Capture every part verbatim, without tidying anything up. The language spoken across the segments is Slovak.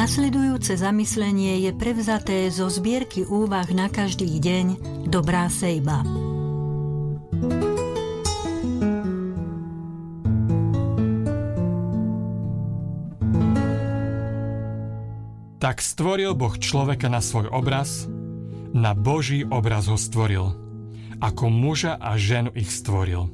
Nasledujúce zamyslenie je prevzaté zo zbierky úvah na každý deň Dobrá sejba. Tak stvoril Boh človeka na svoj obraz, na Boží obraz ho stvoril, ako muža a ženu ich stvoril.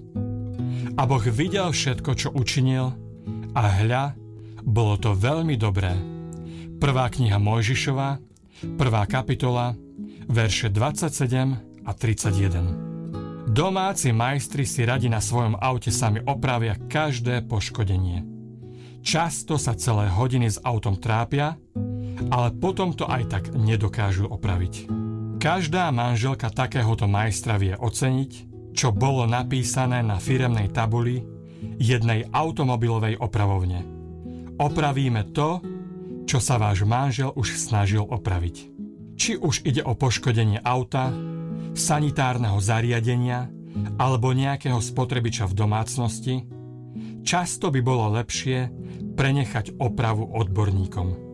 A Boh videl všetko, čo učinil, a hľa, bolo to veľmi dobré. Prvá kniha Mojžišova, prvá kapitola, verše dvadsaťsedem a tridsaťjeden. Domáci majstri si radi na svojom aute sami opravia každé poškodenie. Často sa celé hodiny s autom trápia, ale potom to aj tak nedokážu opraviť. Každá manželka takéhoto majstra vie oceniť, čo bolo napísané na firemnej tabuli jednej automobilovej opravovne. Opravíme to, čo sa váš manžel už snažil opraviť. Či už ide o poškodenie auta, sanitárneho zariadenia alebo nejakého spotrebiča v domácnosti, často by bolo lepšie prenechať opravu odborníkom.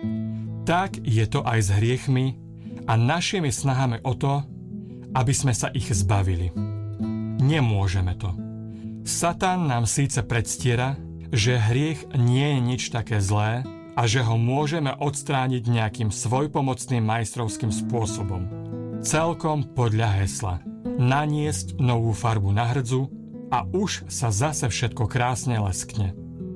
Tak je to aj s hriechmi a našimi snahami o to, aby sme sa ich zbavili. Nemôžeme to. Satan nám síce predstiera, že hriech nie je nič také zlé a že ho môžeme odstrániť nejakým svojpomocným majstrovským spôsobom. Celkom podľa hesla. Naniesť novú farbu na hrdzu a už sa zase všetko krásne leskne.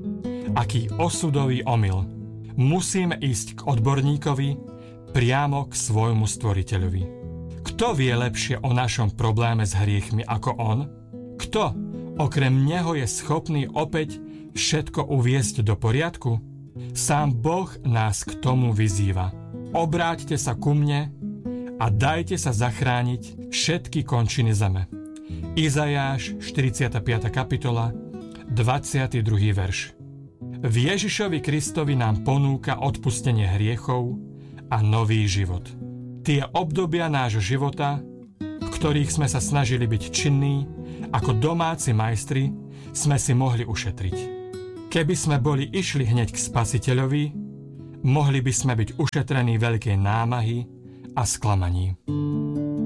Aký osudový omyl. Musíme ísť k odborníkovi priamo k svojmu stvoriteľovi. Kto vie lepšie o našom probléme s hriechmi ako on? Kto okrem neho je schopný opäť všetko uviesť do poriadku? Sám Boh nás k tomu vyzýva. Obráťte sa ku mne a dajte sa zachrániť všetky končiny zeme. Izajáš štyridsiata piata kapitola, dvadsiaty druhý verš. V Ježišovi Kristovi nám ponúka odpustenie hriechov a nový život. Tie obdobia nášho života, v ktorých sme sa snažili byť činní, ako domáci majstri, sme si mohli ušetriť. Keby sme boli išli hneď k Spasiteľovi, mohli by sme byť ušetrení veľkej námahy a sklamaní.